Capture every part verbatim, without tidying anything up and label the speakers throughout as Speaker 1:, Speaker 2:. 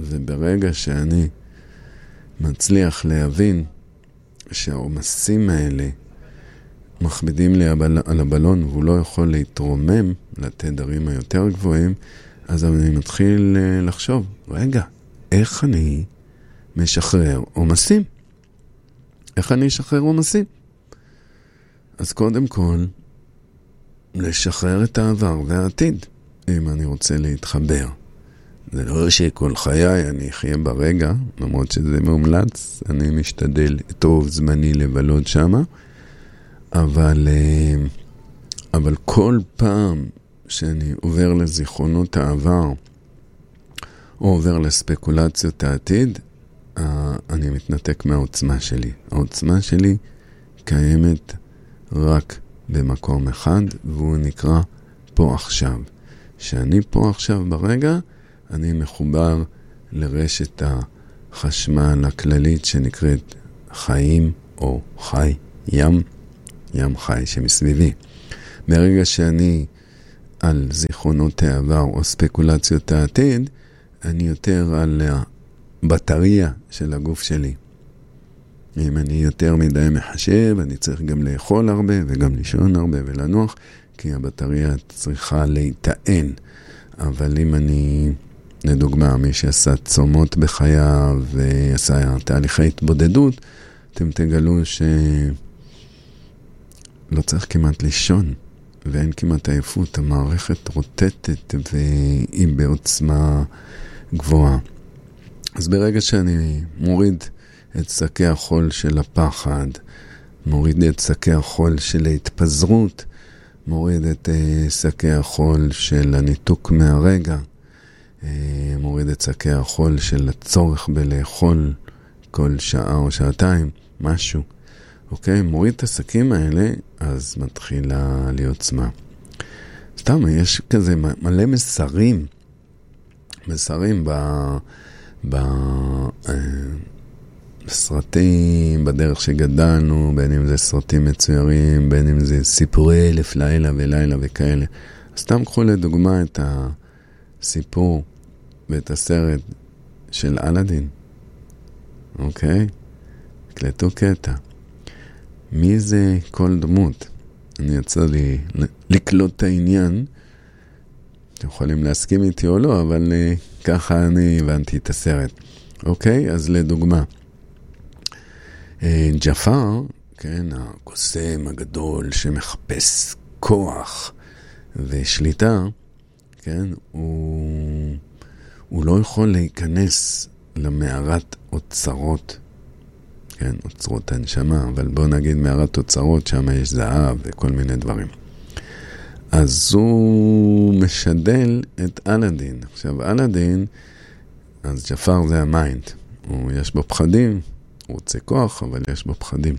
Speaker 1: וברגע שאני מצליח להבין שהעומסים האלה מכבידים לי על הבלון והוא לא יכול להתרומם לתדרים היותר גבוהים, אז אני מתחיל לחשוב, רגע, איך אני משחרר עומסים? איך אני אשחרר עומסים? אז קודם כל, לשחרר את העבר והעתיד, אם אני רוצה להתחבר. זה לא שכל חיי אני אחיה ברגע, למרות שזה מומלץ, אני משתדל טוב זמני לבלות שמה, אבל, אבל כל פעם שאני עובר לזיכרונות העבר, או עובר לספקולציות העתיד, אני מתנתק מהעוצמה שלי. העוצמה שלי קיימת רק במקום אחד, והוא נקרא פה עכשיו. שאני פה עכשיו ברגע, אני מחובר לרשת החשמל הכללית שנקראת חיים או חי, ים, ים חי שמסביבי. ברגע שאני על זיכרונות העבר או ספקולציות העתיד, אני יותר על הבטריה של הגוף שלי. אם אני יותר מדי מחשב, אני צריך גם לאכול הרבה וגם לישון הרבה ולנוח, כי הבטריה צריכה להיטען. אבל אם אני, לדוגמה, מי שעשה צומות בחייו ועשה תהליכי התבודדות, אתם תגלו שלא צריך כמעט לישון, ואין כמעט עייפות. המערכת רוטטת והיא בעוצמה גבוהה. אז ברגע שאני מוריד את שקי החול של הפחד, מוריד את שקי החול של ההתפזרות, מוריד את uh, שקי החול של הניתוק מהרגע, uh, מוריד את שקי החול של הצורך בלאכול כל שעה או שעתיים, משהו. אוקיי? מוריד את השקים האלה, אז מתחילה להיות עוצמה. סתם, יש כזה מלא מסרים, מסרים ב... ב... Uh, סרטים, בדרך שגדלנו, בין אם זה סרטים מצוירים, בין אם זה סיפורי אלף לילה ולילה וכאלה. סתם קחו לדוגמה את הסיפור ואת הסרט של אלאדין. אוקיי? הקלטו קטע. מי זה כל דמות? אני יצא לי לקלוט את העניין. אתם יכולים להסכים איתי או לא, אבל uh, ככה אני הבנתי את הסרט. אוקיי? אז לדוגמה. ג'פר, כן, הקוסם הגדול שמחפש כוח ושליטה, כן, הוא, הוא לא יכול להיכנס למערת אוצרות, כן, אוצרות הנשמה, אבל בוא נגיד מערת אוצרות, שם יש זהב וכל מיני דברים. אז הוא משדל את אלאדין. עכשיו, אלאדין, אז ג'פר זה המיינד, הוא יש בו פחדים, הוא רוצה כוח, אבל יש בו פחדים.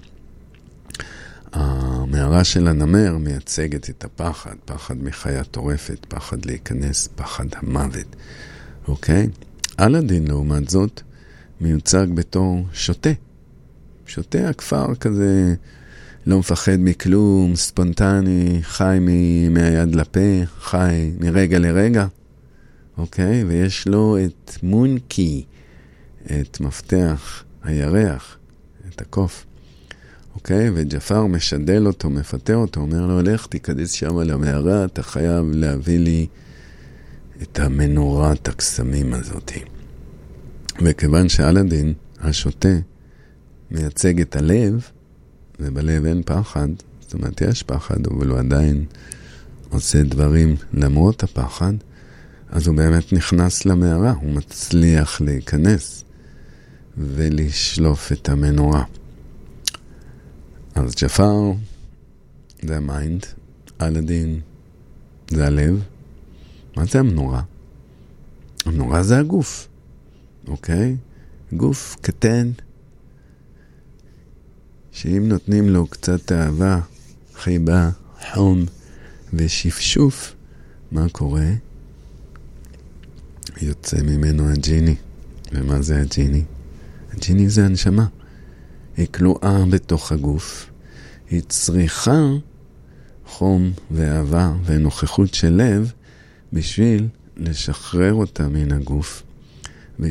Speaker 1: המערה של הנמר מייצגת את הפחד, פחד מחיה טורפת, פחד להיכנס, פחד המוות. אוקיי? אלאדין, לעומת זאת, מיוצג בתור שוטה. שוטה הכפר כזה, לא מפחד מכלום, ספונטני, חי מ- מהיד לפה, חי מרגע לרגע. אוקיי? ויש לו את מונקי, את מפתח הירח, את הקוף. אוקיי? וג'פר משדל אותו, מפתה אותו, אומר לו, הלך, תיכנס שם על המערה, אתה חייב להביא לי את המנורת הקסמים הזאת. וכיוון שאלאדין, השוטה, מייצג את הלב, ובלב אין פחד, זאת אומרת, יש פחד, אבל הוא עדיין עושה דברים למרות הפחד, אז הוא באמת נכנס למערה, הוא מצליח להיכנס ולשלוף את המנורה. אז ג'פר זה המיינד, אלאדין זה הלב. מה זה המנורה? המנורה זה הגוף, אוקיי? גוף קטן, שאם נותנים לו קצת אהבה, חיבה, חום ושפשוף, מה קורה? יוצא ממנו הג'יני. ומה זה הג'יני? הג'יני זה הנשמה. היא כלואה בתוך הגוף. היא צריכה חום ואהבה ונוכחות של לב בשביל לשחרר אותה מן הגוף